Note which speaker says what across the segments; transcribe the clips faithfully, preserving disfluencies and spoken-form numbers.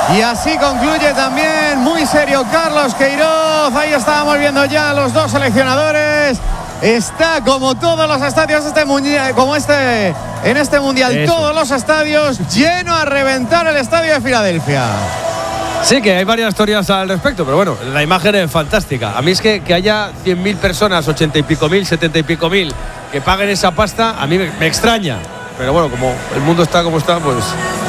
Speaker 1: Y así concluye también muy serio Carlos Queiroz. Ahí estábamos viendo ya a los dos seleccionadores. Está como todos los estadios este mundial, como este en este mundial, Eso. todos los estadios lleno a reventar el estadio de Filadelfia.
Speaker 2: Sí, que hay varias teorías al respecto, pero bueno, la imagen es fantástica. A mí es que, que haya cien mil personas, ochenta y pico mil, setenta y pico mil, que paguen esa pasta, a mí me, me extraña. Pero bueno, como el mundo está como está, pues...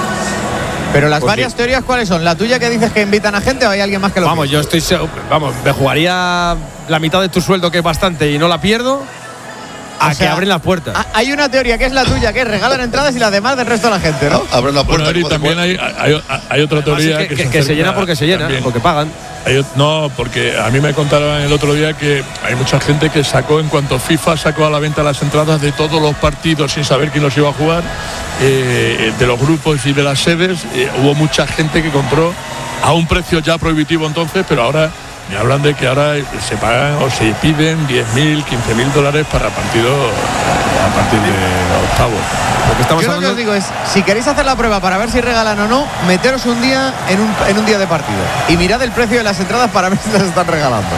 Speaker 1: Pero las
Speaker 2: pues
Speaker 1: varias
Speaker 2: sí.
Speaker 1: teorías, ¿cuáles son? ¿La tuya que dices que invitan a gente o hay alguien más que lo
Speaker 2: Vamos,
Speaker 1: piensa?
Speaker 2: yo estoy... Vamos, me jugaría la mitad de tu sueldo, que es bastante, y no la pierdo, a o sea, que abren las puertas.
Speaker 1: Hay una teoría que es la tuya, que es regalan entradas y las demás del resto de la gente, ¿no?
Speaker 3: Abren las puertas.
Speaker 4: Bueno, y también hay, hay, hay otra teoría
Speaker 2: que, que,
Speaker 4: que,
Speaker 2: que,
Speaker 4: se,
Speaker 2: que se llena porque se llena,
Speaker 4: también.
Speaker 2: porque pagan.
Speaker 4: Hay, no, porque a mí me contaron el otro día que hay mucha gente que sacó, en cuanto FIFA sacó a la venta las entradas de todos los partidos sin saber quién los iba a jugar, eh, de los grupos y de las sedes, eh, hubo mucha gente que compró a un precio ya prohibitivo entonces, pero ahora me hablan de que ahora se pagan o se piden diez mil, quince mil dólares para partidos a partir de octavos.
Speaker 1: Porque estamos Yo hablando... lo que os digo es, si queréis hacer la prueba para ver si regalan o no, meteros un día en un, en un día de partido y mirad el precio de las entradas para ver si las están regalando.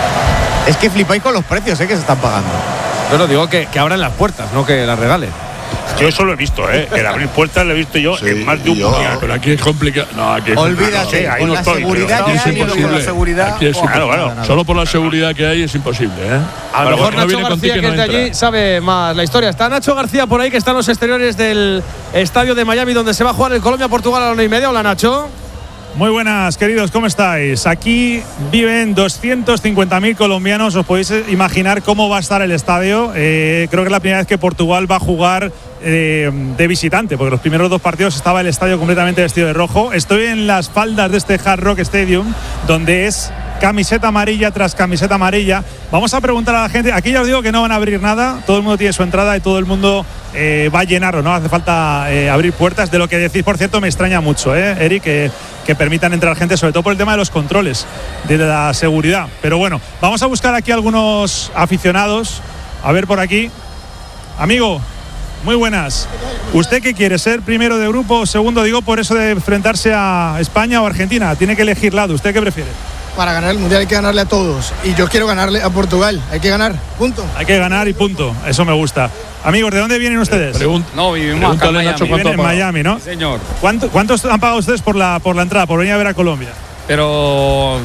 Speaker 1: Es que flipáis con los precios, ¿eh? Que se están pagando.
Speaker 2: Yo no digo que, que abran las puertas, no que las regalen.
Speaker 5: Yo eso lo he visto, ¿eh? El abrir puertas lo he visto yo sí, en más de un mundial.
Speaker 4: Pero aquí es complicado. No, aquí es
Speaker 1: Olvídate,
Speaker 5: ahí
Speaker 1: con
Speaker 5: no
Speaker 1: la
Speaker 5: estoy,
Speaker 1: seguridad
Speaker 5: no,
Speaker 1: que
Speaker 4: es
Speaker 1: hay,
Speaker 4: imposible.
Speaker 1: con la seguridad.
Speaker 4: Aquí es
Speaker 5: claro, claro.
Speaker 4: Solo por la seguridad que hay es imposible, ¿eh?
Speaker 2: A lo
Speaker 4: Pero
Speaker 2: mejor
Speaker 4: no
Speaker 2: Nacho García, que, que es de allí,
Speaker 4: entra.
Speaker 2: sabe más la historia. Está Nacho García por ahí, que está en los exteriores del estadio de Miami, donde se va a jugar el Colombia-Portugal a la una y media. Hola, Nacho.
Speaker 6: Muy buenas, queridos, ¿cómo estáis? Aquí viven doscientos cincuenta mil colombianos. Os podéis imaginar cómo va a estar el estadio. Eh, creo que es la primera vez que Portugal va a jugar eh, de visitante, porque los primeros dos partidos estaba el estadio completamente vestido de rojo. Estoy en las faldas de este Hard Rock Stadium, donde es camiseta amarilla tras camiseta amarilla. Vamos a preguntar a la gente. Aquí ya os digo que no van a abrir nada. Todo el mundo tiene su entrada y todo el mundo eh, va a llenarlo. No hace falta eh, abrir puertas. De lo que decís, por cierto, me extraña mucho, ¿eh, Eric? Que, que permitan entrar gente, sobre todo por el tema de los controles, de la seguridad. Pero bueno, vamos a buscar aquí algunos aficionados. A ver por aquí. Amigo, muy buenas. ¿Usted qué quiere? ¿Ser primero de grupo o segundo? Digo, por eso de enfrentarse a España o Argentina. Tiene que elegir lado. ¿Usted qué prefiere?
Speaker 7: Para ganar el Mundial hay que ganarle a todos. Y yo quiero ganarle a Portugal. Hay que ganar, punto.
Speaker 6: Hay que ganar y punto. Eso me gusta. Amigos, ¿de dónde vienen ustedes?
Speaker 4: Pregun-
Speaker 2: no, vivimos acá en Miami.
Speaker 6: Nacho, viven en Miami, ¿no?
Speaker 2: Sí, señor.
Speaker 6: ¿Cuánto, ¿Cuántos han pagado ustedes por la, por la entrada, por venir a ver a Colombia?
Speaker 2: Pero...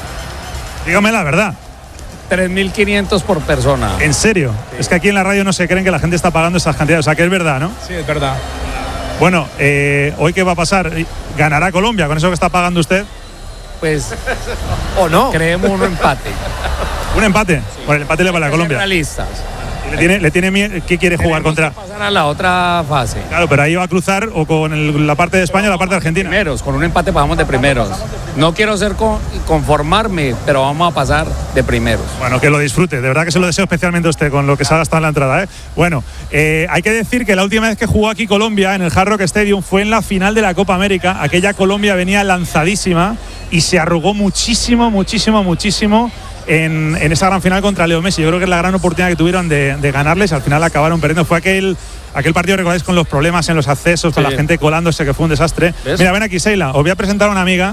Speaker 6: Dígame la verdad.
Speaker 2: tres mil quinientos por persona.
Speaker 6: ¿En serio? Sí. Es que aquí en la radio no se creen que la gente está pagando esas cantidades. O sea, que es verdad, ¿no?
Speaker 2: Sí, es verdad.
Speaker 6: Bueno, eh, ¿hoy qué va a pasar? ¿Ganará Colombia con eso que está pagando usted?
Speaker 2: Pues, o no, creemos un empate.
Speaker 6: ¿Un empate? Sí. Bueno, el empate le vale a Colombia.
Speaker 2: Realistas.
Speaker 6: ¿Y le tiene, le tiene miedo? ¿Qué quiere jugar contra?
Speaker 2: Pasar a la otra fase.
Speaker 6: Claro, pero ahí va a cruzar o con el, la parte de España o la parte de Argentina.
Speaker 2: Primeros, con un empate pasamos de primeros. No quiero ser con, conformarme, pero vamos a pasar de primeros.
Speaker 6: Bueno, que lo disfrute. De verdad que se lo deseo especialmente a usted con lo que se ha gastado en la entrada, ¿eh? Bueno, eh, hay que decir que la última vez que jugó aquí Colombia en el Hard Rock Stadium fue en la final de la Copa América. Aquella Colombia venía lanzadísima y se arrugó muchísimo, muchísimo, muchísimo en, en esa gran final contra Leo Messi. Yo creo que es la gran oportunidad que tuvieron de, de ganarles. Al final acabaron perdiendo. Fue aquel, aquel partido, recordáis, con los problemas en los accesos, con sí. la gente colándose, que fue un desastre. ¿Ves? Mira, ven aquí, Seila. Os voy a presentar a una amiga.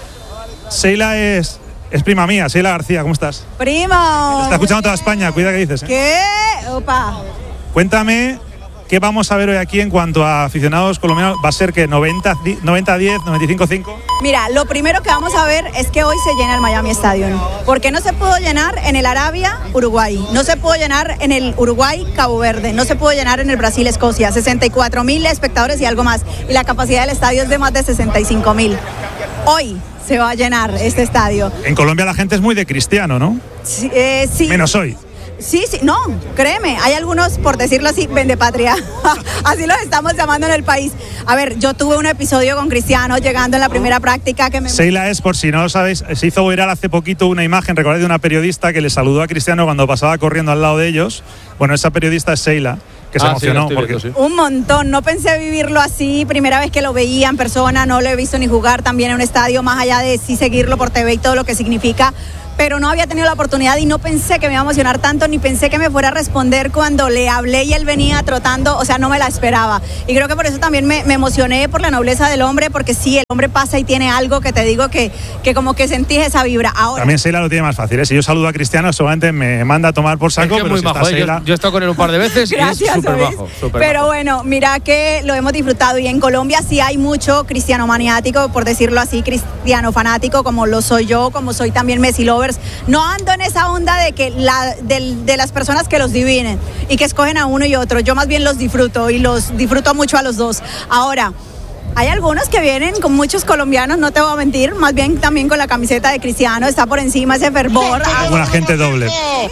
Speaker 6: Seila es, es prima mía, Seila García. ¿Cómo estás?
Speaker 8: Primo.
Speaker 6: Está escuchando toda España. Cuida que dices, ¿eh?
Speaker 8: ¿Qué? Opa.
Speaker 6: Cuéntame qué vamos a ver hoy aquí en cuanto a aficionados colombianos. ¿Va a ser que noventa a diez, noventa y cinco cinco?
Speaker 8: Mira, lo primero que vamos a ver es que hoy se llena el Miami Stadium. Porque no se pudo llenar en el Arabia, Uruguay. No se pudo llenar en el Uruguay, Cabo Verde. No se pudo llenar en el Brasil, Escocia. sesenta y cuatro mil espectadores y algo más. Y la capacidad del estadio es de más de sesenta y cinco mil. Hoy se va a llenar este estadio.
Speaker 6: En Colombia la gente es muy de cristiano, ¿no?
Speaker 8: Sí. Eh, sí.
Speaker 6: Menos hoy.
Speaker 8: Sí, sí, no, créeme, hay algunos, por decirlo así, vendepatria, así los estamos llamando en el país. A ver, yo tuve un episodio con Cristiano llegando en la primera práctica que me...
Speaker 6: Seila es, por si no lo sabéis, se hizo viral hace poquito una imagen, recordad, de una periodista que le saludó a Cristiano cuando pasaba corriendo al lado de ellos. Bueno, esa periodista es Seila, que se
Speaker 2: ah,
Speaker 6: emocionó.
Speaker 2: Sí,
Speaker 6: porque...
Speaker 2: viendo, sí.
Speaker 8: Un montón, no pensé vivirlo así, primera vez que lo veía en persona, no lo he visto ni jugar también en un estadio, más allá de sí seguirlo por T V y todo lo que significa. pero no había tenido la oportunidad y no pensé que me iba a emocionar tanto, ni pensé que me fuera a responder cuando le hablé y él venía trotando, o sea, no me la esperaba. Y creo que por eso también me, me emocioné por la nobleza del hombre, porque sí, el hombre pasa y tiene algo que te digo que, que como que sentís esa vibra. Ahora,
Speaker 6: también Sheila lo tiene más fácil, ¿eh? Si yo saludo a Cristiano, seguramente me manda a tomar por saco,
Speaker 2: es que
Speaker 6: pero
Speaker 2: muy
Speaker 6: si
Speaker 2: majo,
Speaker 6: está
Speaker 2: ¿eh?
Speaker 6: Sheila…
Speaker 2: yo, yo he estado con él un par de veces y es súper bajo.
Speaker 8: Pero bueno, mira que lo hemos disfrutado y en Colombia sí hay mucho cristiano maniático, por decirlo así, cristiano fanático, como lo soy yo, como soy también Messi lovers. No ando en esa onda de que la, de, de las personas que los dividen y que escogen a uno y otro. Yo más bien los disfruto y los disfruto mucho a los dos. Ahora, hay algunos que vienen con muchos colombianos, no te voy a mentir, más bien también con la camiseta de Cristiano, está por encima ese fervor.
Speaker 6: Un agente doble.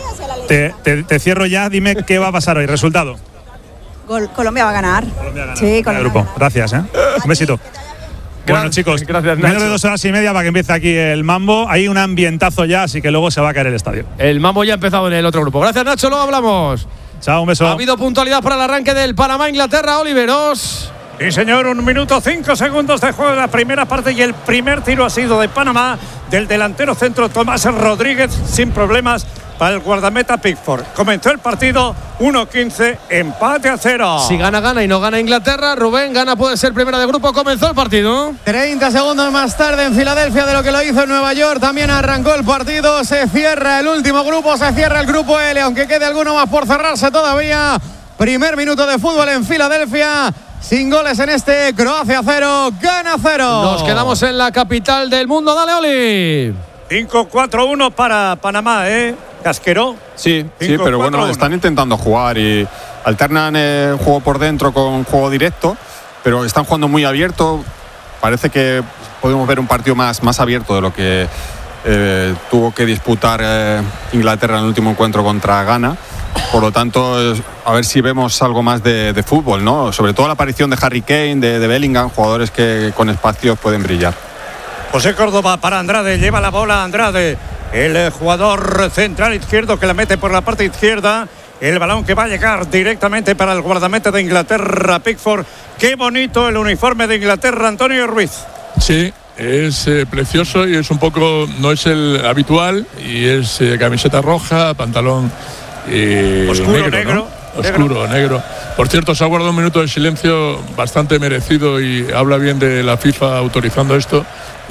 Speaker 6: Te, te, te cierro ya, dime qué va a pasar hoy. ¿Resultado?
Speaker 8: Gol, Colombia va a ganar.
Speaker 6: Colombia gana.
Speaker 8: Sí, Colombia.
Speaker 6: Grupo. Gracias, ¿eh? Un besito. Bueno, chicos,
Speaker 2: gracias,
Speaker 6: menos de dos horas y media para que empiece aquí el mambo. Hay un ambientazo ya, así que luego se va a caer el estadio.
Speaker 2: El mambo ya ha empezado en el otro grupo. Gracias, Nacho, luego hablamos.
Speaker 6: Chao, un beso.
Speaker 2: Ha habido puntualidad para el arranque del Panamá-Inglaterra, Oliveros.
Speaker 3: Sí, señor, un minuto cinco segundos de juego de la primera parte y el primer tiro ha sido de Panamá, del delantero centro Tomás Rodríguez, sin problemas para el guardameta Pickford. Comenzó el partido uno quince, empate a cero.
Speaker 2: Si gana, gana y no gana Inglaterra, Rubén, gana puede ser primera de grupo. Comenzó el partido.
Speaker 1: treinta segundos más tarde en Filadelfia de lo que lo hizo en Nueva York. También arrancó el partido. Se cierra el último grupo, se cierra el grupo L, aunque quede alguno más por cerrarse todavía. Primer minuto de fútbol en Filadelfia. Sin goles en este, Croacia cero, Ghana cero.
Speaker 2: Nos quedamos en la capital del mundo. Dale, Oli.
Speaker 3: cinco cuatro uno para Panamá, ¿eh? Casquero.
Speaker 9: Sí, sí, pero bueno, están intentando jugar y alternan el juego por dentro con juego directo, pero están jugando muy abierto. Parece que podemos ver un partido más, más abierto de lo que eh, tuvo que disputar eh, Inglaterra en el último encuentro contra Ghana. Por lo tanto, a ver si vemos algo más de, de fútbol, ¿no? Sobre todo la aparición de Harry Kane, de, de Bellingham, jugadores que con espacios pueden brillar.
Speaker 3: José Córdoba para Andrade, lleva la bola Andrade, el jugador central izquierdo que la mete por la parte izquierda. El balón que va a llegar directamente para el guardameta de Inglaterra, Pickford. Qué bonito el uniforme de Inglaterra, Antonio Ruiz.
Speaker 4: Sí, es eh, precioso y es un poco, no es el habitual, y es eh, camiseta roja, pantalón eh,
Speaker 3: oscuro,
Speaker 4: negro,
Speaker 3: negro,
Speaker 4: ¿no? Oscuro, negro. negro. Por cierto, se ha guardado un minuto de silencio bastante merecido y habla bien de la FIFA autorizando esto.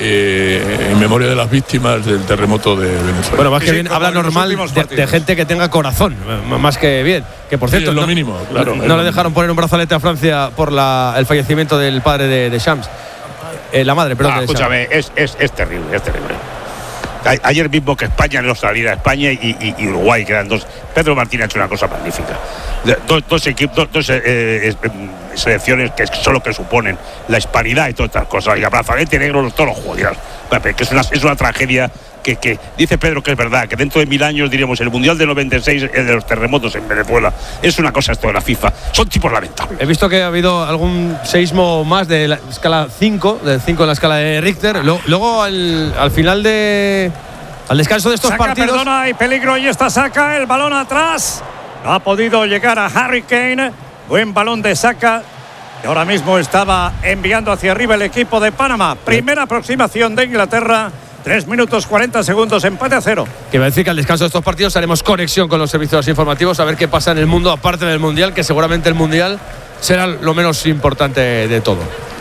Speaker 4: Eh, en memoria de las víctimas del terremoto de Venezuela.
Speaker 2: Bueno, más que
Speaker 3: sí,
Speaker 2: bien habla normal de, de gente que tenga corazón, más que bien. Que por cierto,
Speaker 4: sí, es lo
Speaker 2: no,
Speaker 4: mínimo, claro.
Speaker 2: No, no le dejaron poner un brazalete a Francia por la, el fallecimiento del padre de, de Shams. Eh, la madre, perdón.
Speaker 5: Ah, escúchame, es, es, es terrible, es terrible. A, ayer mismo que España no salía a España y, y, y Uruguay, que eran dos. Pedro Martín ha hecho una cosa magnífica. Dos, dos equipos, dos, dos eh, eh, selecciones que son lo que suponen la hispanidad y todas estas cosas. Y abrazalete negro todos los jugadores. Que es una, es una tragedia que, que dice Pedro que es verdad, que dentro de mil años diremos el Mundial del noventa y seis, el de los terremotos en Venezuela. Es una cosa esto de la FIFA. Son tipos lamentables.
Speaker 2: He visto que ha habido algún seísmo más de la escala cinco, de cinco en la escala de Richter. Luego, luego al, al final de. Al descanso de estos
Speaker 3: saca,
Speaker 2: partidos.
Speaker 3: Perdona, hay peligro y esta saca el balón atrás. No ha podido llegar a Harry Kane. Buen balón de Saka. Y ahora mismo estaba enviando hacia arriba el equipo de Panamá. Primera aproximación de Inglaterra. tres minutos cuarenta segundos, empate a cero.
Speaker 2: Que va a decir que al descanso de estos partidos haremos conexión con los servicios informativos a ver qué pasa en el mundo aparte del Mundial, que seguramente el Mundial será lo menos importante de todo.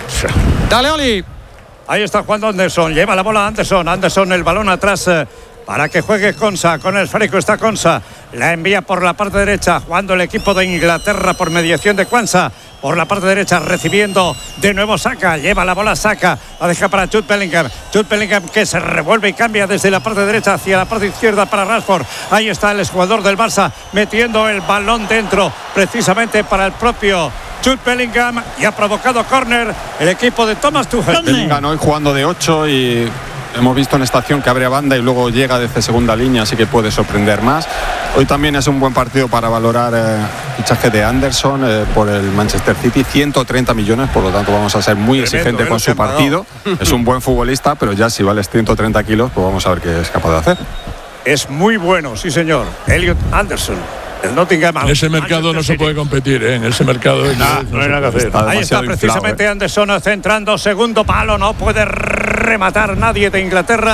Speaker 2: Dale, Oli.
Speaker 3: Ahí está jugando Anderson, lleva la bola Anderson, Anderson el balón atrás eh, para que juegue Konsa, con el esférico está Konsa, la envía por la parte derecha, jugando el equipo de Inglaterra por mediación de Kwanza, por la parte derecha recibiendo de nuevo Saka, lleva la bola Saka, la deja para Jude Bellingham, Jude Bellingham que se revuelve y cambia desde la parte derecha hacia la parte izquierda para Rashford, ahí está el exjugador del Barça metiendo el balón dentro, precisamente para el propio Jude Bellingham, y ha provocado córner el equipo de Thomas Tuchel.
Speaker 9: Bellingham hoy jugando de ocho y hemos visto en esta acción que abre a banda y luego llega desde segunda línea, así que puede sorprender más. Hoy también es un buen partido para valorar el eh, fichaje de Anderson eh, por el Manchester City, ciento treinta millones, por lo tanto vamos a ser muy exigentes con su partido. Es un buen futbolista, pero ya si vales ciento treinta kilos, pues vamos a ver qué es capaz de hacer.
Speaker 3: Es muy bueno, sí señor. Elliot Anderson. El Nottingham.
Speaker 4: En ese mercado no se puede competir, ¿eh? En ese mercado
Speaker 5: nah, no, no hay nada que hacer.
Speaker 3: Está Ahí está precisamente inflado, ¿eh? Anderson centrando, segundo palo, no puede rematar nadie de Inglaterra.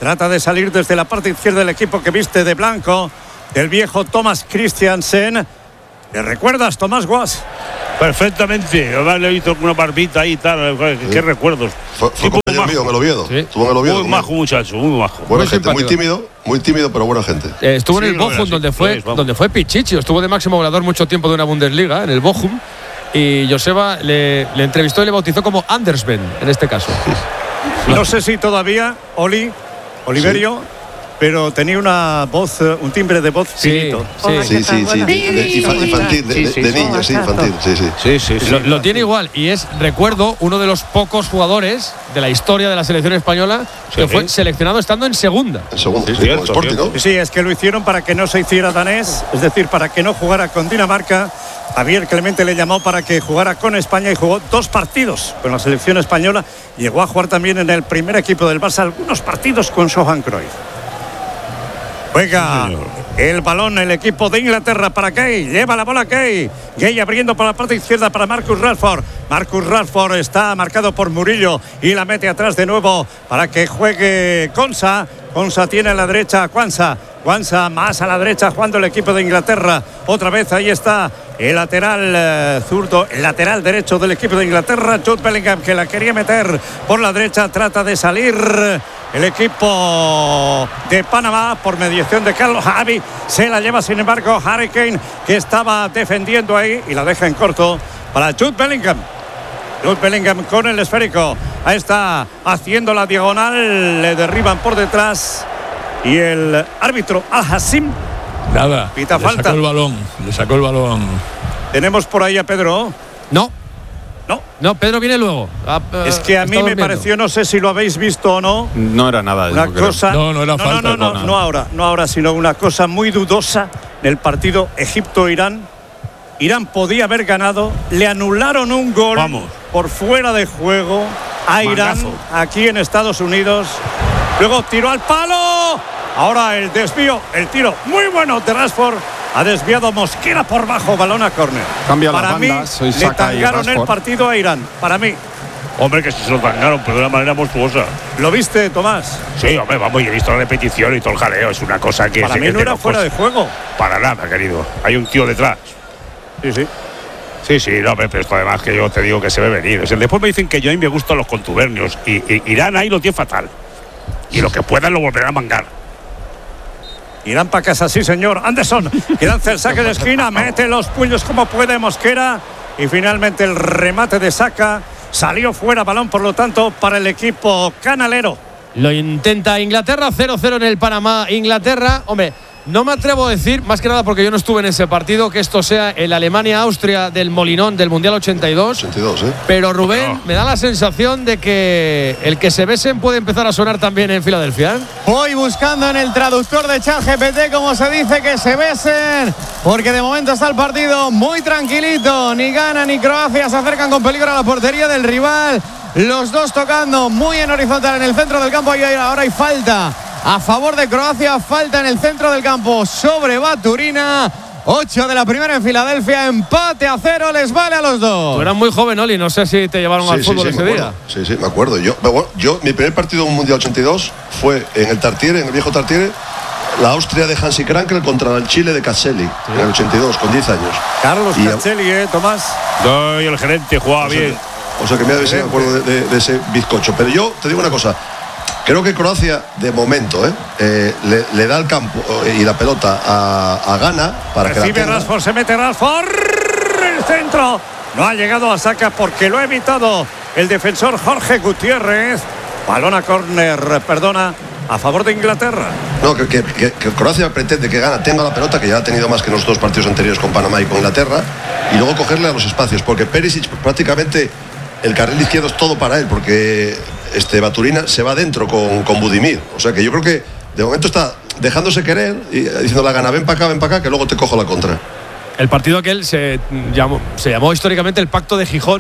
Speaker 3: Trata de salir desde la parte izquierda del equipo que viste de blanco, del viejo Thomas Christiansen. ¿Le recuerdas, Tomás Guas?
Speaker 5: Perfectamente, además le he visto con una barbita ahí y tal, qué,
Speaker 10: Sí.
Speaker 5: qué recuerdos.
Speaker 10: Fue, fue compañero mío en el Oviedo.
Speaker 2: Sí.
Speaker 10: Estuvo en el Oviedo.
Speaker 5: Muy majo muchacho, muy majo.
Speaker 10: Buena
Speaker 2: Muy
Speaker 10: gente, muy
Speaker 2: simpático.
Speaker 10: tímido, muy tímido, pero buena gente.
Speaker 2: Eh, estuvo
Speaker 5: Sí,
Speaker 2: en el
Speaker 5: no,
Speaker 2: Bochum,
Speaker 5: era así,
Speaker 2: donde fue,
Speaker 5: pues, vamos.
Speaker 2: donde fue Pichichi. Estuvo de máximo goleador mucho tiempo de una Bundesliga, en el Bochum. Y Joseba le, le entrevistó y le bautizó como Andersven, en este caso.
Speaker 3: No sé si todavía, Oli, Oliverio, pero tenía una voz, eh, un timbre de voz
Speaker 2: Sí,
Speaker 3: finito.
Speaker 2: sí.
Speaker 10: Sí, sí, sí. De, infa- infantil, de, de, de niño, sí, infantil. Sí, sí.
Speaker 5: Sí, sí, sí.
Speaker 2: Lo, lo tiene igual y es, recuerdo, uno de los pocos jugadores de la historia de la selección española que
Speaker 5: Sí.
Speaker 2: fue seleccionado estando en segunda.
Speaker 10: En segundo,
Speaker 5: Sí,
Speaker 10: sí,
Speaker 5: cierto,
Speaker 10: con Sporting, ¿no?
Speaker 3: Sí, es que lo hicieron para que no se hiciera danés, es decir, para que no jugara con Dinamarca. Javier Clemente le llamó para que jugara con España y jugó dos partidos con la selección española. Llegó a jugar también en el primer equipo del Barça algunos partidos con Johan Cruyff. Juega el balón el equipo de Inglaterra para Gay. Lleva la bola Gay. Gay abriendo por la parte izquierda para Marcus Rashford. Marcus Rashford está marcado por Murillo y la mete atrás de nuevo para que juegue Konsa. Konsa tiene a la derecha a Kwanza. Kwanza más a la derecha jugando el equipo de Inglaterra. Otra vez ahí está el lateral eh, zurdo, el lateral derecho del equipo de Inglaterra, Jude Bellingham, que la quería meter por la derecha. Trata de salir el equipo de Panamá por mediación de Carlos Javi. Se la lleva sin embargo Harry Kane, que estaba defendiendo ahí y la deja en corto para Jude Bellingham. Jude Bellingham con el esférico. Ahí está haciendo la diagonal. Le derriban por detrás. Y el árbitro Al-Hassim
Speaker 4: Nada,
Speaker 3: pita
Speaker 4: le
Speaker 3: falta.
Speaker 4: sacó el balón, le sacó el balón.
Speaker 3: Tenemos por ahí a Pedro.
Speaker 2: No,
Speaker 3: No,
Speaker 2: no, Pedro viene luego. Ah, eh,
Speaker 3: es que a
Speaker 2: está
Speaker 3: mí me
Speaker 2: durmiendo.
Speaker 3: pareció, no sé si lo habéis visto o no,
Speaker 9: No era nada.
Speaker 3: una
Speaker 9: yo creo.
Speaker 3: cosa.
Speaker 4: No, no era
Speaker 3: no,
Speaker 4: falta,
Speaker 3: No, no,
Speaker 9: no.
Speaker 3: no, no ahora, no ahora, sino una cosa muy dudosa en el partido Egipto-Irán. Irán podía haber ganado, le anularon un gol
Speaker 5: Vamos.
Speaker 3: por fuera de juego a Irán
Speaker 5: Mangazo.
Speaker 3: aquí en Estados Unidos. Luego tiró al palo. Ahora el desvío, el tiro muy bueno de Rashford. Ha desviado Mosquera por bajo, balón a córner.
Speaker 9: Cambia las
Speaker 3: Para mí,
Speaker 9: bandas, hoy
Speaker 3: le
Speaker 9: Saka y
Speaker 3: tangaron el
Speaker 9: Rashford.
Speaker 3: partido a Irán. Para mí.
Speaker 5: Hombre, que si se lo tangaron, pero de una manera monstruosa.
Speaker 3: ¿Lo viste, Tomás?
Speaker 5: Sí, hombre, vamos, y he visto la repetición y todo el jaleo. Es una cosa que
Speaker 3: Para
Speaker 5: es,
Speaker 3: mí
Speaker 5: es
Speaker 3: no
Speaker 5: de
Speaker 3: era
Speaker 5: locos.
Speaker 3: fuera de juego.
Speaker 5: Para nada, querido. Hay un tío detrás.
Speaker 3: Sí, sí.
Speaker 5: Sí, sí, no, pero esto además que yo te digo que se ve venir. O sea, después me dicen que yo a mí me gustan los contubernios y, y Irán ahí lo tiene fatal. Y lo que puedan lo volverán a mangar.
Speaker 3: Irán para casa, sí señor. Anderson, que lanza el saque de esquina, mete los puños como puede Mosquera. Y finalmente el remate de Saka salió fuera, balón por lo tanto para el equipo canalero.
Speaker 2: Lo intenta Inglaterra, cero cero en el Panamá. Inglaterra, hombre, no me atrevo a decir, más que nada porque yo no estuve en ese partido, que esto sea el Alemania-Austria del Molinón del Mundial ochenta y dos.
Speaker 10: ochenta y dos, ¿eh?
Speaker 2: Pero Rubén, me da la sensación de que el que se besen puede empezar a sonar también en Filadelfia.
Speaker 1: Voy buscando en el traductor de ChatGPT cómo se dice que se besen, porque de momento está el partido muy tranquilito. Ni Ghana ni Croacia se acercan con peligro a la portería del rival. Los dos tocando muy en horizontal en el centro del campo. Y ahora hay falta a favor de Croacia. Falta en el centro del campo sobre Baturina. ocho de la primera en Filadelfia. Empate a cero. Les vale a los dos.
Speaker 2: Tú eras muy joven, Oli. No sé si te llevaron al fútbol
Speaker 10: sí,
Speaker 2: ese
Speaker 10: me
Speaker 2: día.
Speaker 10: acuerdo. Sí, sí, me acuerdo. Yo, bueno, yo, mi primer partido en un Mundial ochenta y dos fue en el Tartiere, en el viejo Tartiere, la Austria de Hansi Krankel contra el Chile de Caselli, en el ochenta y dos, con diez años.
Speaker 3: Carlos
Speaker 10: Y-
Speaker 3: Caselli, ¿eh, Tomás?
Speaker 5: No, y el gerente jugaba
Speaker 10: O sea,
Speaker 5: bien.
Speaker 10: que- O sea que mira, a ver si me acuerdo de, de- de ese bizcocho. Pero yo te digo una cosa. Creo que Croacia, de momento, ¿eh? Eh, le, le da el campo eh, y la pelota a, a Ghana para que la
Speaker 3: Recibe
Speaker 10: tenga.
Speaker 3: Rashford, se mete Rashford. El centro. No ha llegado a Saka porque lo ha evitado el defensor Jorge Gutiérrez. Balón a córner, perdona, a favor de Inglaterra.
Speaker 10: No, que, que- que- que Croacia pretende que Ghana tenga la pelota, que ya ha tenido más que en los dos partidos anteriores con Panamá y con Inglaterra, y luego cogerle a los espacios, porque Perisic prácticamente el carril izquierdo es todo para él, porque este Baturina se va dentro con, con Budimir. O sea que yo creo que de momento está dejándose querer y diciendo a Ghana, ven para acá, ven para acá, que luego te cojo la contra.
Speaker 2: El partido aquel se llamó, se llamó históricamente el Pacto de Gijón,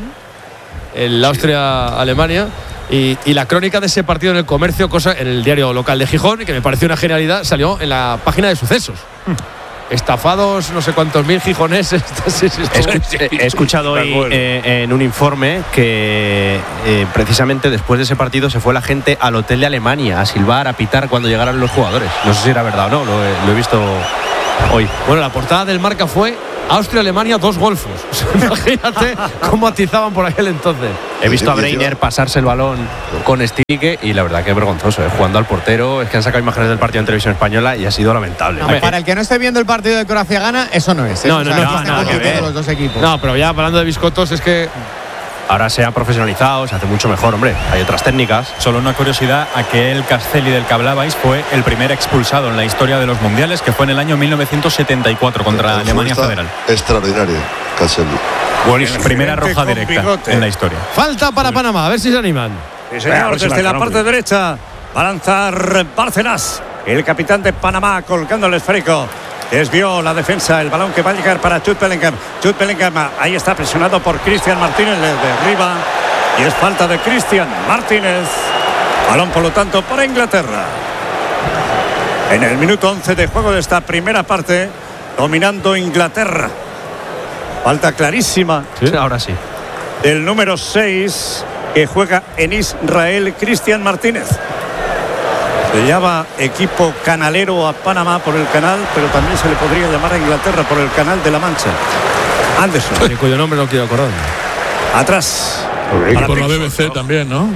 Speaker 2: el Austria-Alemania. Y, y la crónica de ese partido en el comercio, cosa en el diario local de Gijón, que me pareció una genialidad, salió en la página de sucesos. estafados no sé cuántos mil gijoneses. Sí, sí,
Speaker 11: he, he escuchado hoy eh, en un informe que eh, precisamente después de ese partido se fue la gente al hotel de Alemania a silbar, a pitar cuando llegaran los jugadores. No sé si era verdad o no, lo he, lo he visto hoy.
Speaker 2: Bueno, la portada del Marca fue Austria-Alemania, dos golfos. Imagínate cómo atizaban por aquel entonces.
Speaker 11: He visto a Breiner pasarse el balón con Stick y la verdad que es vergonzoso, ¿eh? Jugando al portero. Es que han sacado imágenes del partido en televisión española y ha sido lamentable.
Speaker 1: No, para el que no esté viendo el partido de Croacia-Gana, eso no es. ¿eh?
Speaker 2: No,
Speaker 1: o sea,
Speaker 2: no, no,
Speaker 1: no, nada que ver. Los dos equipos.
Speaker 2: No, pero ya hablando de biscotos, es que
Speaker 11: ahora se ha profesionalizado, se hace mucho mejor, hombre. Hay otras técnicas.
Speaker 12: Solo una curiosidad, aquel Castelli del que hablabais fue el primer expulsado en la historia de los mundiales, que fue en el año mil novecientos setenta y cuatro contra Alemania Federal.
Speaker 10: Extraordinario, Castelli.
Speaker 12: Buenísimo. Primera roja directa
Speaker 3: bigote
Speaker 12: en la historia.
Speaker 2: Falta para Panamá, a ver si se animan.
Speaker 3: Sí, señor, desde la parte derecha va a lanzar Bárcenas, el capitán de Panamá, colgando el esférico. Desvió la defensa, el balón que va a llegar para Jude Bellingham. Jude Bellingham ahí está presionado por Cristian Martínez, le derriba y es falta de Cristian Martínez. Balón por lo tanto para Inglaterra. En el minuto once de juego de esta primera parte, dominando Inglaterra. Falta clarísima.
Speaker 11: Sí, ahora sí.
Speaker 3: Del número seis que juega en Israel, Cristian Martínez. Se llama equipo canalero a Panamá por el canal, pero también se le podría llamar a Inglaterra por el canal de la Mancha. Anderson.
Speaker 2: De cuyo nombre no quiero acordarme.
Speaker 3: Atrás.
Speaker 4: Y por la B B C también, ¿no?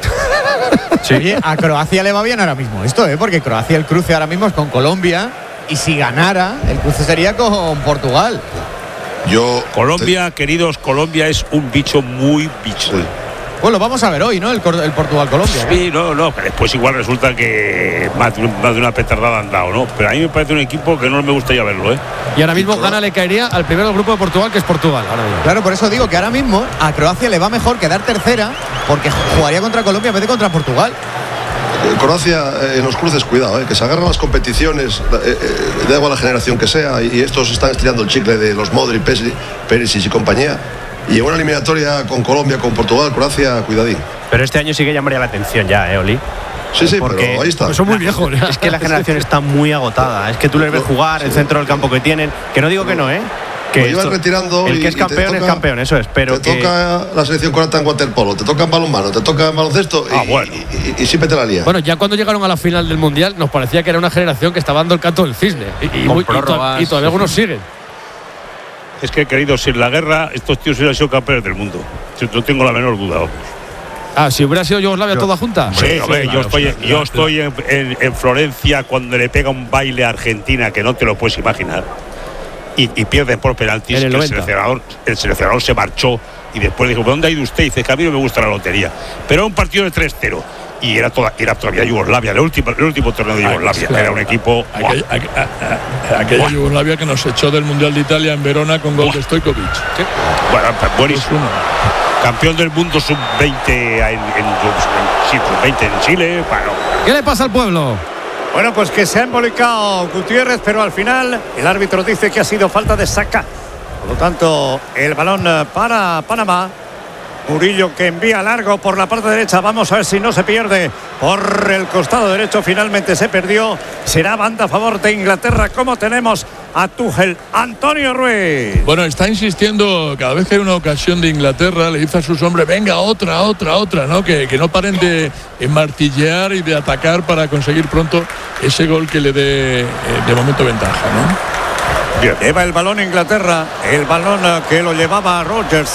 Speaker 1: Sí. Oye, a Croacia le va bien ahora mismo esto, ¿eh? Porque Croacia el cruce ahora mismo es con Colombia y si ganara, el cruce sería con Portugal.
Speaker 10: Yo
Speaker 5: Colombia, te... queridos, Colombia es un bicho muy bicho. Sí.
Speaker 1: Pues lo vamos a ver hoy, ¿no? El, el Portugal-Colombia.
Speaker 5: Sí, no, no, que después igual resulta que más de, más de una petardada han dado, ¿no? Pero a mí me parece un equipo que no me gustaría verlo, ¿eh?
Speaker 2: Y ahora mismo gana le caería al primero del grupo de Portugal, que es Portugal. Ahora mismo.
Speaker 1: Claro, por eso digo que ahora mismo a Croacia le va mejor quedar tercera, porque jugaría contra Colombia en vez de contra Portugal.
Speaker 10: Croacia en los cruces, cuidado, eh, que se agarran las competiciones, eh, eh, da igual la generación que sea, y estos están estirando el chicle de los Modric, Perisic y compañía. Y en una eliminatoria con Colombia, con Portugal, Croacia, cuidadín.
Speaker 11: Pero este año sí que llamaría la atención ya, ¿eh, Oli?
Speaker 10: Sí, sí,
Speaker 11: porque
Speaker 10: pero ahí está.
Speaker 2: Pues son muy viejos. ¿eh?
Speaker 11: Es que la generación está muy agotada. Es que tú les ves jugar, el centro del campo que tienen. Que no digo que no, ¿eh? Que
Speaker 10: lo llevan retirando.
Speaker 11: El que es campeón toca, es campeón, eso es. Pero
Speaker 10: te
Speaker 11: que...
Speaker 10: toca la selección croata en waterpolo, te toca en balonmano, te toca en baloncesto
Speaker 5: ah,
Speaker 10: y,
Speaker 5: bueno.
Speaker 10: y, y, y siempre te la lía.
Speaker 2: Bueno, ya cuando llegaron a la final del Mundial nos parecía que era una generación que estaba dando el canto del cisne. Y, y, muy, y, to y todavía algunos siguen.
Speaker 5: Es que, queridos, sin la guerra, estos tíos hubieran sido campeones del mundo. No tengo la menor duda, vamos.
Speaker 2: Ah, si hubiera sido Yugoslavia toda junta.
Speaker 5: Sí, sí, hombre, sí, yo estoy, claro, yo estoy en, en, en Florencia cuando le pega un baile a Argentina que no te lo puedes imaginar. Y, y pierden por penaltis.
Speaker 2: El,
Speaker 5: que el, seleccionador, el seleccionador se marchó y después dijo: ¿dónde ha ido usted? Y dice que a mí no me gusta la lotería. Pero era un partido de tres cero. Y era, toda, era todavía Yugoslavia, el último, el último torneo de Yugoslavia. Claro. Era un equipo.
Speaker 4: Aquella, aquella, aquella Yugoslavia que nos echó del Mundial de Italia en Verona con gol de Stojkovic.
Speaker 5: ¿Sí? Bueno, buenísimo. Campeón del mundo sub veinte en, en, en, sub veinte en Chile. Bueno.
Speaker 2: ¿Qué le pasa al pueblo?
Speaker 3: Bueno, pues que se ha embolicado Gutiérrez, pero al final el árbitro dice que ha sido falta de Saka. Por lo tanto, el balón para Panamá. Murillo que envía largo por la parte derecha. Vamos a ver si no se pierde por el costado derecho. Finalmente se perdió. Será banda a favor de Inglaterra. Como tenemos a Tuchel. Antonio Ruiz.
Speaker 4: Bueno, está insistiendo cada vez que hay una ocasión de Inglaterra. Le dice a sus hombres: venga, otra, otra, otra, ¿no? Que, que no paren de martillear y de atacar para conseguir pronto ese gol que le dé de momento ventaja, ¿no?
Speaker 3: Bien. Lleva el balón Inglaterra. El balón que lo llevaba Rodgers.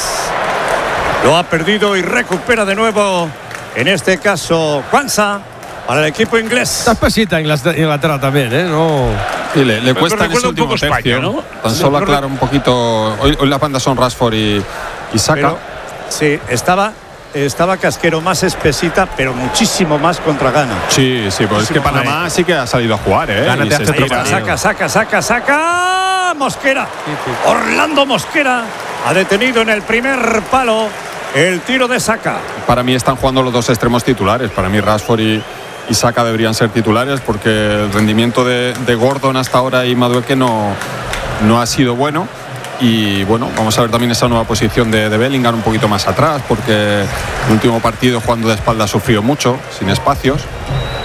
Speaker 3: Lo ha perdido y recupera de nuevo, en este caso, Kwanza, para el equipo inglés.
Speaker 2: Está espesita Inglaterra también, ¿eh? No.
Speaker 9: Sí, le, le cuesta en ese último tercio, España, ¿no? Tan solo aclara un poquito. Hoy, hoy las bandas son Rashford y, y Saka.
Speaker 3: Pero, sí, estaba, estaba Casquero más espesita, pero muchísimo más contra Ghana.
Speaker 9: Sí, sí, pues es que Panamá más. sí que ha salido a jugar, ¿eh?
Speaker 3: Ghana te hace saca, saca, saca, saca, saca. Mosquera. Sí, sí. Orlando Mosquera ha detenido en el primer palo el tiro de Saka.
Speaker 9: Para mí están jugando los dos extremos titulares. Para mí Rashford y, y Saka deberían ser titulares, porque el rendimiento de, de Gordon hasta ahora y Madueke no, no ha sido bueno. Y bueno, vamos a ver también esa nueva posición de, de Bellingham un poquito más atrás, porque el último partido jugando de espalda ha sufrido mucho, sin espacios.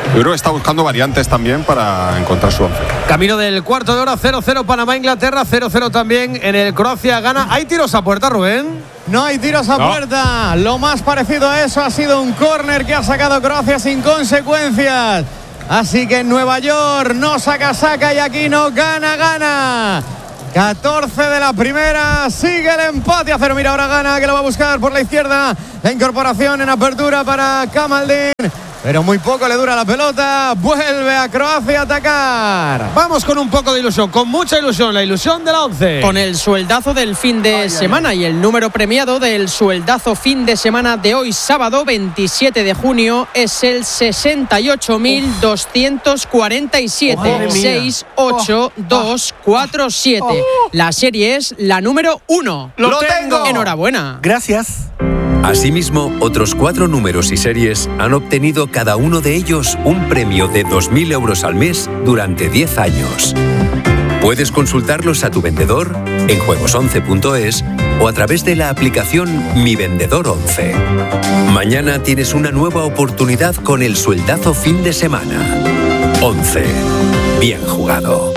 Speaker 9: Yo creo que está buscando variantes también para encontrar su once.
Speaker 2: Camino del cuarto de hora, cero cero Panamá-Inglaterra, cero cero también en el Croacia-Ghana. ¿Hay tiros a puerta, Rubén?
Speaker 1: No hay tiros a
Speaker 2: no.
Speaker 1: puerta. Lo más parecido a eso ha sido un córner que ha sacado Croacia sin consecuencias. Así que en Nueva York no saca, saca y aquí no gana, gana. catorce de la primera, sigue el empate a cero. Mira, ahora Gana, que lo va a buscar por la izquierda. La incorporación en apertura para Kamaldin. Pero muy poco le dura la pelota. Vuelve a Croacia a atacar.
Speaker 2: Vamos con un poco de ilusión, con mucha ilusión, la ilusión de la once.
Speaker 13: Con el sueldazo del fin de ay, semana ay, ay. y el número premiado del sueldazo fin de semana de hoy, sábado veintisiete de junio, es el sesenta y ocho mil doscientos cuarenta y siete. seis ocho dos cuatro siete. La serie es la número uno.
Speaker 2: ¡Lo tengo!
Speaker 13: Enhorabuena.
Speaker 14: Gracias. Asimismo, otros cuatro números y series han obtenido cada uno de ellos un premio de dos mil euros al mes durante diez años. Puedes consultarlos a tu vendedor en juegos once punto es o a través de la aplicación Mi Vendedor once. Mañana tienes una nueva oportunidad con el sueldazo fin de semana. once. Bien jugado.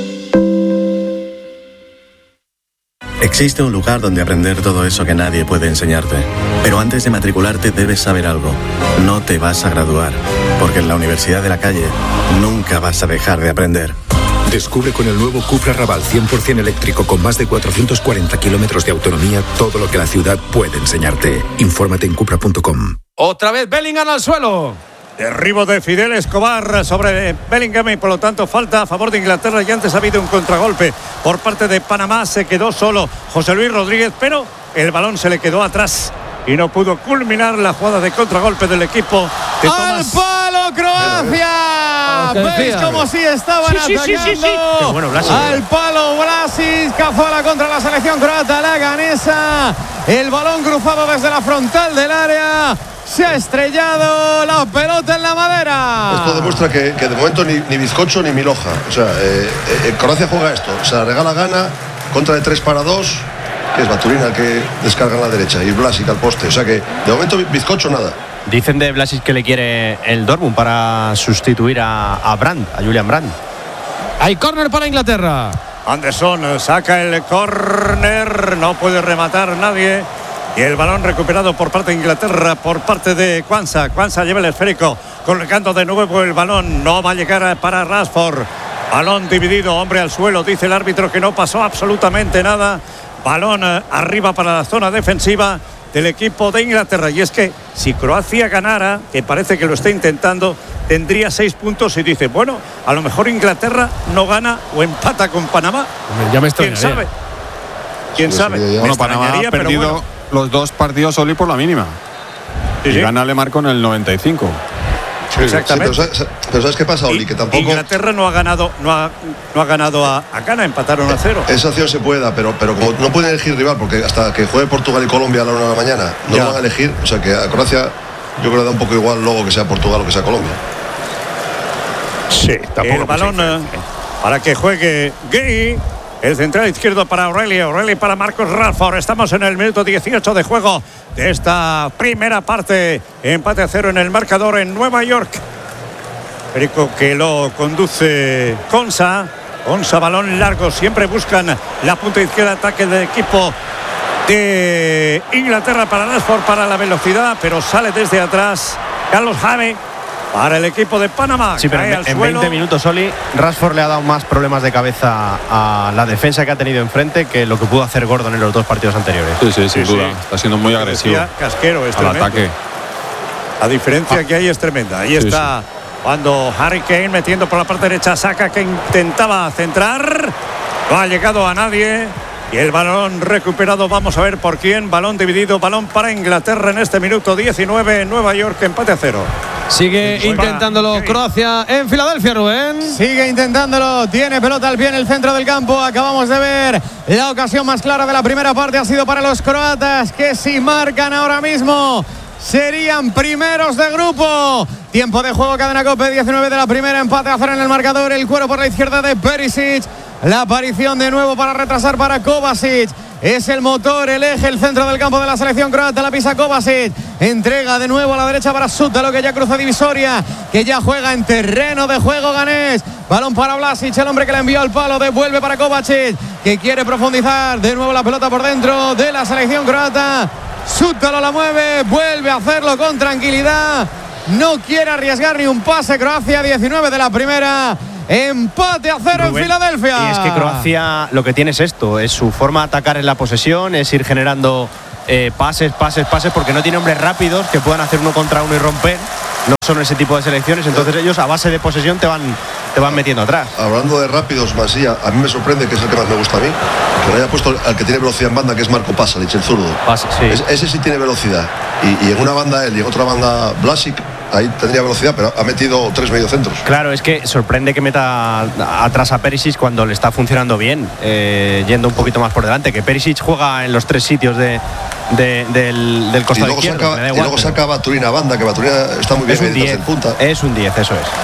Speaker 15: Existe un lugar donde aprender todo eso que nadie puede enseñarte. Pero antes de matricularte debes saber algo. No te vas a graduar, porque en la Universidad de la Calle nunca vas a dejar de aprender.
Speaker 16: Descubre con el nuevo Cupra Raval cien por ciento eléctrico con más de cuatrocientos cuarenta kilómetros de autonomía todo lo que la ciudad puede enseñarte. Infórmate en cupra punto com.
Speaker 2: Otra vez Bellingham al suelo.
Speaker 3: Derribo de Fidel Escobar sobre Bellingham y por lo tanto falta a favor de Inglaterra. Y antes ha habido un contragolpe por parte de Panamá. Se quedó solo José Luis Rodríguez, pero el balón se le quedó atrás y no pudo culminar la jugada de contragolpe del equipo de
Speaker 1: ¡al palo Croacia! ¿Veis cómo sí estaban sí, atacando? Sí, sí, sí, sí.
Speaker 11: Qué bueno, Blasic.
Speaker 1: Al palo Blasic, Cazuela contra la selección croata, la ganesa. El balón cruzado desde la frontal del área. Se ha estrellado la pelota en la madera.
Speaker 10: Esto demuestra que, que de momento ni, ni bizcocho ni milhoja. O sea, eh, eh, Croacia juega esto. O sea, regala Gana, contra de tres para dos, que es Baturina el que descarga en la derecha y Blasic al poste. O sea que de momento bizcocho nada.
Speaker 11: Dicen de Blasic que le quiere el Dortmund para sustituir a, a Brandt, a Julian Brandt.
Speaker 2: Hay córner para Inglaterra.
Speaker 3: Anderson saca el córner, no puede rematar nadie. Y el balón recuperado por parte de Inglaterra, por parte de Kwanza. Kwanza lleva el esférico, colocando de nuevo el balón. No va a llegar para Rashford. Balón dividido, hombre al suelo. Dice el árbitro que no pasó absolutamente nada. Balón arriba para la zona defensiva del equipo de Inglaterra. Y es que si Croacia ganara, que parece que lo está intentando, tendría seis puntos y dice, bueno, a lo mejor Inglaterra no gana o empata con Panamá.
Speaker 2: Ya me estoy
Speaker 3: ¿Quién sabe? ¿Quién
Speaker 10: Sí,
Speaker 3: sabe?
Speaker 10: sí,
Speaker 9: Bueno, Panamá ha perdido
Speaker 3: bueno.
Speaker 9: los dos partidos solo y por la mínima.
Speaker 3: Sí,
Speaker 9: y
Speaker 3: sí.
Speaker 9: gana Alemán con el noventa y cinco.
Speaker 10: Sí,
Speaker 3: Exactamente.
Speaker 10: sí, pero, ¿sabes, pero ¿sabes qué pasa, Oli? Que tampoco...
Speaker 3: Inglaterra no ha ganado, no ha, no ha ganado a, a Ghana, empataron a cero.
Speaker 10: Esa acción se puede dar, pero, pero como no pueden elegir rival, porque hasta que juegue Portugal y Colombia a la una de la mañana, no
Speaker 3: Ya.
Speaker 10: lo van a elegir. O sea que a Croacia yo creo que le da un poco igual luego que sea Portugal o que sea Colombia.
Speaker 5: Sí, tampoco.
Speaker 3: El balón eh, para que juegue Gay. El central izquierdo para Aurelio, Aurelio para Marcus Rashford. Estamos en el minuto dieciocho de juego de esta primera parte. Empate a cero en el marcador en Nueva York. Perico que lo conduce Konsa. Konsa, balón largo. Siempre buscan la punta izquierda, ataque del equipo de Inglaterra para Rashford, para la velocidad, pero sale desde atrás Carlos Jaime para el equipo de Panamá.
Speaker 11: Sí, pero
Speaker 3: Cae
Speaker 11: en,
Speaker 3: al
Speaker 11: en
Speaker 3: suelo.
Speaker 11: veinte minutos, Oli, Rashford le ha dado más problemas de cabeza a la defensa que ha tenido enfrente que lo que pudo hacer Gordon en los dos partidos anteriores.
Speaker 9: Sí, sí, sin
Speaker 3: Sí,
Speaker 9: duda.
Speaker 3: sí.
Speaker 9: Está siendo muy agresivo
Speaker 3: Decía Casquero, es
Speaker 9: al
Speaker 3: tremendo.
Speaker 9: ataque.
Speaker 3: La diferencia que hay es tremenda. Ahí
Speaker 9: Sí,
Speaker 3: está cuando Harry Kane metiendo por la parte derecha, saca que intentaba centrar. No ha llegado a nadie. Y el balón recuperado, vamos a ver por quién. Balón dividido, balón para Inglaterra en este minuto diecinueve en Nueva York, empate a cero.
Speaker 2: Sigue
Speaker 3: Juega
Speaker 2: intentándolo
Speaker 3: Kane.
Speaker 2: Croacia en Filadelfia, Rubén.
Speaker 1: Sigue intentándolo, tiene pelota al pie en el centro del campo. Acabamos de ver la ocasión más clara de la primera parte ha sido para los croatas, que si marcan ahora mismo serían primeros de grupo. Tiempo de juego, cadena COPE, diecinueve de la primera, empate a cero en el marcador. El cuero por la izquierda de Perisic. La aparición de nuevo para retrasar para Kovacic. es el motor, el eje, el centro del campo de la selección croata. La pisa Kovacic, entrega de nuevo a la derecha para Sútalo, que ya cruza divisoria, que ya juega en terreno de juego ganés. Balón para Vlasic, el hombre que le envió al palo, devuelve para Kovacic, que quiere profundizar. De nuevo la pelota por dentro de la selección croata. Sútalo la mueve, vuelve a hacerlo con tranquilidad. No quiere arriesgar ni un pase. Croacia, diecinueve de la primera. Empate a cero Rubén, en Filadelfia.
Speaker 11: Y es que Croacia lo que tiene es esto, es su forma de atacar en la posesión, es ir generando eh, pases, pases, pases, porque no tiene hombres rápidos que puedan hacer uno contra uno y romper. No son ese tipo de selecciones, entonces ellos a base de posesión te van, te van metiendo atrás.
Speaker 10: Hablando de rápidos, Masía, a mí me sorprende, que es el que más me gusta a mí, que no haya puesto al que tiene velocidad en banda, que es Marco Pasalic, el zurdo.
Speaker 11: Pasa, sí.
Speaker 10: es, ese sí tiene velocidad. Y, y en una banda él y en otra banda Vlasic, ahí tendría velocidad, pero ha metido tres mediocentros.
Speaker 11: Claro, es que sorprende que meta atrás a Perisic cuando le está funcionando bien, eh, yendo un poquito más por delante, que Perisic juega en los tres sitios de, de, del, del costado
Speaker 10: y
Speaker 11: izquierdo.
Speaker 10: Saca,
Speaker 11: me da igual,
Speaker 10: y luego
Speaker 11: pero...
Speaker 10: saca a Baturina banda, que Baturina está muy bien
Speaker 11: es un diez,
Speaker 10: en punta.
Speaker 11: Es un diez, eso es.